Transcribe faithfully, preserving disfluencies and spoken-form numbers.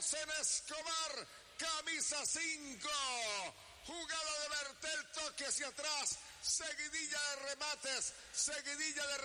José Escobar, camisa cinco. Jugada de Bertel, toque hacia atrás, seguidilla de remates, seguidilla de